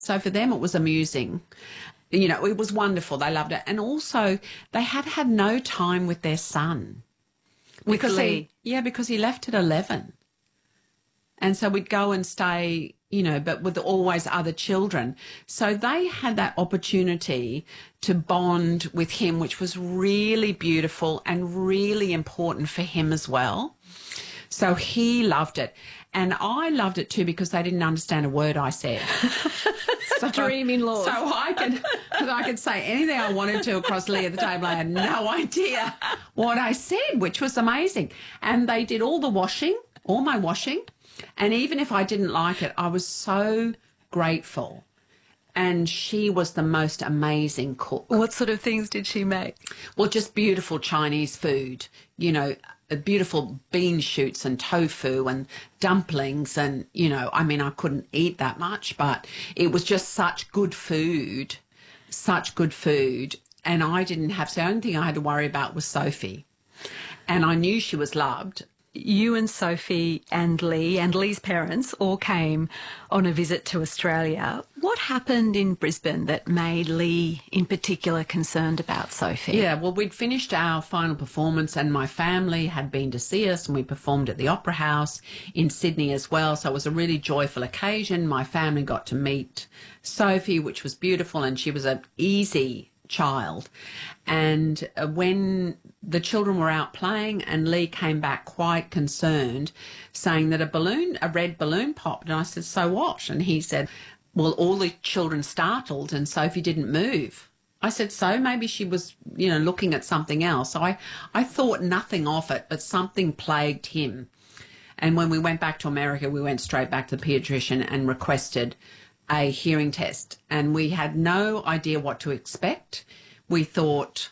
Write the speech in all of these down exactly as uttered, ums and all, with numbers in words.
So for them, it was amusing. You know, it was wonderful. They loved it. And also, they had had no time with their son. With because Lee? He, yeah, because he left at eleven. And so we'd go and stay, you know, but with always other children. So they had that opportunity to bond with him, which was really beautiful and really important for him as well. So he loved it. And I loved it too because they didn't understand a word I said. So, Dream in-laws. So I could, cause I could say anything I wanted to across Lee at the table. I had no idea what I said, which was amazing. And they did all the washing, all my washing. And even if I didn't like it, I was so grateful. And she was the most amazing cook. What sort of things did she make? Well, just beautiful Chinese food, you know, beautiful bean shoots and tofu and dumplings. And, you know, I mean, I couldn't eat that much, but it was just such good food, such good food. And I didn't have, so the only thing I had to worry about was Sophie. And I knew she was loved. You and Sophie and Lee and Lee's parents all came on a visit to Australia. What happened in Brisbane that made Lee in particular concerned about Sophie? Yeah, well, we'd finished our final performance and my family had been to see us and we performed at the Opera House in Sydney as well. So it was a really joyful occasion. My family got to meet Sophie, which was beautiful, and she was an easy child. And when the children were out playing and Lee came back quite concerned, saying that a balloon, a red balloon popped. And I said, so what? And he said, well, all the children startled and Sophie didn't move. I said, so maybe she was, you know, looking at something else. So I, I thought nothing of it, but something plagued him. And when we went back to America, we went straight back to the paediatrician and requested a hearing test, and we had no idea what to expect. We thought,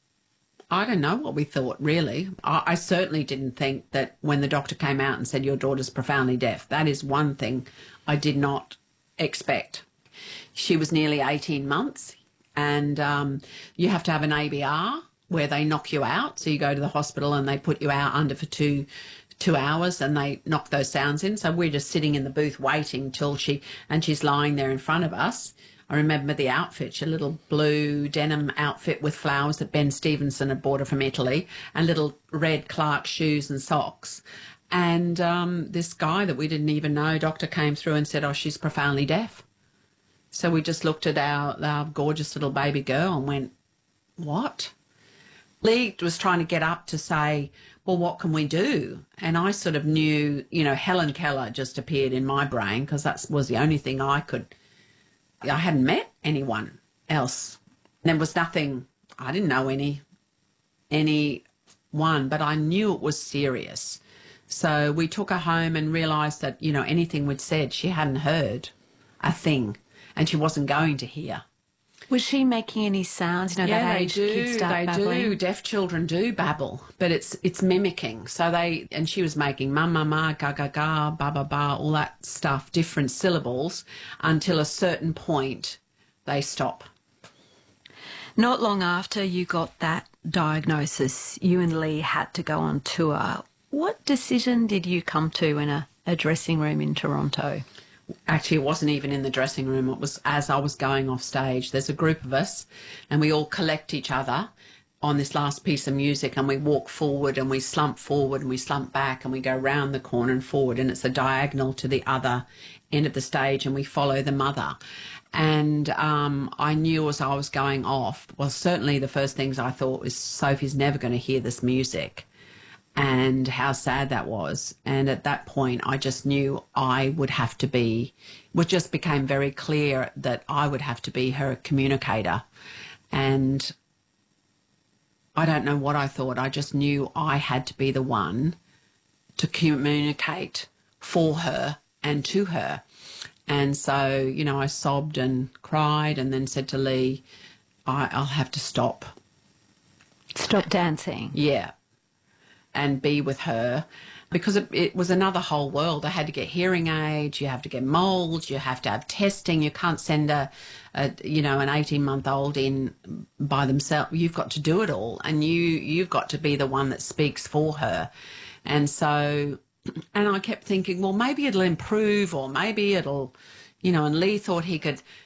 I don't know what we thought, really. I, I certainly didn't think that when the doctor came out and said, your daughter's profoundly deaf, that is one thing I did not expect. She was nearly eighteen months, and um, you have to have an A B R where they knock you out. So you go to the hospital and they put you out under for two two hours and they knock those sounds in. So we're just sitting in the booth waiting till she, and she's lying there in front of us. I remember the outfit, a little blue denim outfit with flowers that Ben Stevenson had bought her from Italy, and little red Clark shoes and socks. And um, this guy that we didn't even know, doctor, came through and said, oh, she's profoundly deaf. So we just looked at our, our gorgeous little baby girl and went, what? Lee was trying to get up to say, well, what can we do? And I sort of knew, you know, Helen Keller just appeared in my brain because that was the only thing I could, I hadn't met anyone else. There was nothing, I didn't know any, anyone, but I knew it was serious. So we took her home and realised that, you know, anything we'd said, she hadn't heard a thing and she wasn't going to hear. Was she making any sounds? You know, yeah, that age they do. kids start they babbling. do. Deaf children do babble, but it's it's mimicking. So they, and she was making ma ma ma, ga ga ga, ba ba ba, all that stuff, different syllables, until a certain point they stop. Not long after you got that diagnosis, you and Lee had to go on tour. What decision did you come to in a, a dressing room in Toronto? Actually, it wasn't even in the dressing room. It was as I was going off stage. There's a group of us and we all collect each other on this last piece of music and we walk forward and we slump forward and we slump back and we go round the corner and forward, and it's a diagonal to the other end of the stage, and we follow the mother. And um, I knew as I was going off, well, certainly the first things I thought was Sophie's never going to hear this music. And how sad that was. And at that point, I just knew I would have to be, it just became very clear that I would have to be her communicator. And I don't know what I thought. I just knew I had to be the one to communicate for her and to her. And so, you know, I sobbed and cried and then said to Lee, I, I'll have to stop. Stop dancing? Yeah. And be with her, because it, it was another whole world. I had to get hearing aids, you have to get molds, you have to have testing. You can't send a, a you know, an eighteen-month-old in by themselves. You've got to do it all, and you, you've got to be the one that speaks for her. And so, and I kept thinking, well, maybe it'll improve or maybe it'll, you know, and Lee thought he could